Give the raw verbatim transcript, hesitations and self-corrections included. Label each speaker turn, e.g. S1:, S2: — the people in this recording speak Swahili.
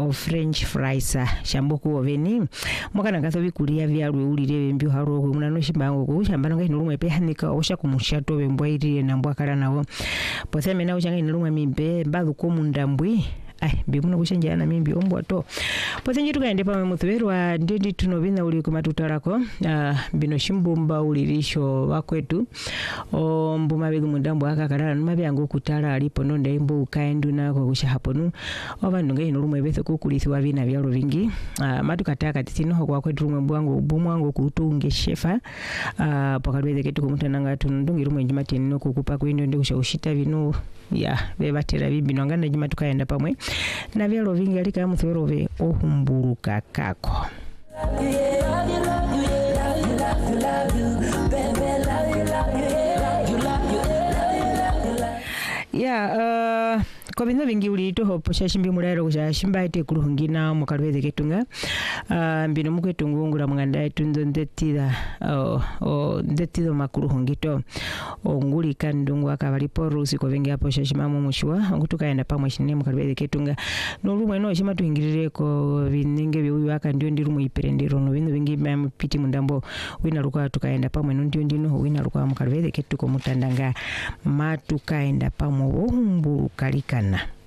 S1: no French fries shamboku oveni mwakana ngaso bikulia byalwe ulire mbyo haro kuna no shimbango ku shambano ngai nulumwe pe hanika osha kumushato bembwa irire nambwa kala nawo poseme na uchanga nulumwe mimbe balu ko mundambwi ai bimuno kushenjana mimbi ombwa to posenje tukaende pa mutwerwa ndindi tunobina uli kumatutarako uh, bino shimbumba ulirisho wakwetu o mbuma begu mundambo akakalala numabyango kutala alipo nonde imbu kaendu nako kusha haponu obandu ngai nulumwe bethe kukulisiwa bina byalo bingi uh, matukataka tisino kwa kwetu rumwe bwangu ubumwango kutunge shefa uh, pakalweze ketu kumutananga tunundungi rumwe njimati nino kukupa kwendo ndi kushaushita bino ya bebatera bibino ngana njima tukaenda pamwe na byalo bingi alika mutwerove ohumburuka kako. Yeah, uh, kwa bino bingi ulito hopo shashimbi mulero kusha shimba ite kuruhungina mukalweze ketunga uh, mbino mukwetungu ngula mnganda etunzo ndetida o o ndetido makuruhungito onguli kandungu akabalipo rusi ko bingi hapo shashimamu mushwa ngutukaenda pamwe shine mukalweze ketunga no rumwe no shima tuingirire ko bininge byo aka ndio ndi rumwe iperendero no bino bingi piti mundambo wina ruka tukaenda pamwe no ndio ndino wina ruka mukalweze ketuko mutandanga matukaenda pamwe ohumburuka likana.